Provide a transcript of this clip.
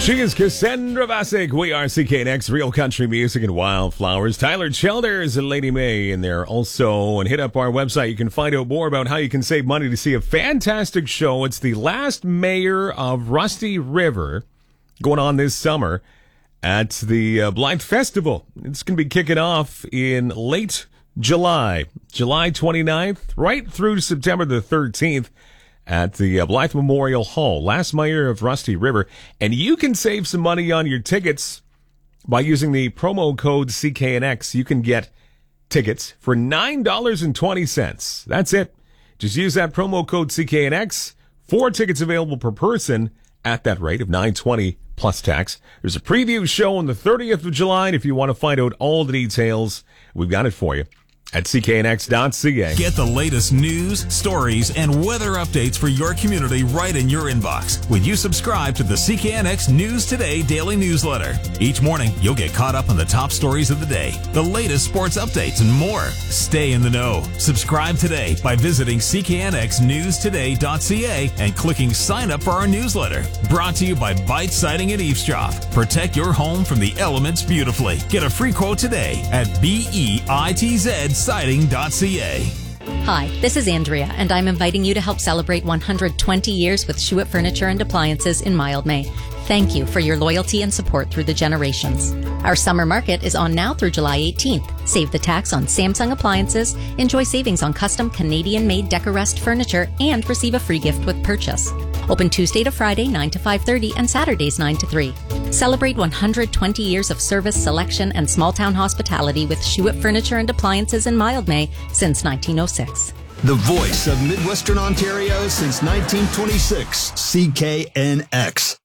She is Cassandra Bassick. We are CKNX, Real Country Music and Wildflowers. Tyler Childers and Lady May in there also. And hit up our website. You can find out more about how you can save money to see a fantastic show. It's the last Mayor of Rusty River going on this summer at the Blythe Festival. It's going to be kicking off in late July 29th, right through to September the 13th. At the Blythe Memorial Hall, last Mayor of Rusty River. And you can save some money on your tickets by using the promo code CKNX. You can get tickets for $9.20. That's it. Just use that promo code CKNX. 4 tickets available per person at that rate of $9.20 plus tax. There's a preview show on the 30th of July. And if you want to find out all the details, we've got it for you at cknx.ca. Get the latest news, stories, and weather updates for your community right in your inbox when you subscribe to the CKNX News Today daily newsletter. Each morning, you'll get caught up on the top stories of the day, the latest sports updates, and more. Stay in the know. Subscribe today by visiting cknxnewstoday.ca and clicking sign up for our newsletter. Brought to you by Bite Siding and Eavesdrop. Protect your home from the elements beautifully. Get a free quote today at BEITZ siding.ca. Hi, this is Andrea, and I'm inviting you to help celebrate 120 years with Schuett Furniture and Appliances in Mildmay. Thank you for your loyalty and support through the generations. Our summer market is on now through July 18th. Save the tax on Samsung appliances, enjoy savings on custom Canadian-made Decorest furniture, and receive a free gift with purchase. Open Tuesday to Friday, 9 to 5:30, and Saturdays, 9 to 3. Celebrate 120 years of service, selection, and small-town hospitality with Schuett Furniture and Appliances in Mildmay since 1906. The voice of Midwestern Ontario since 1926, CKNX.